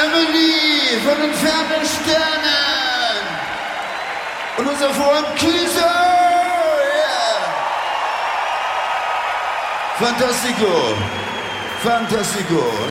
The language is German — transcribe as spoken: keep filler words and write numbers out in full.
Emily von den fernen Sternen und unser Freund Kieser. Yeah. Fantastico. Fantastico.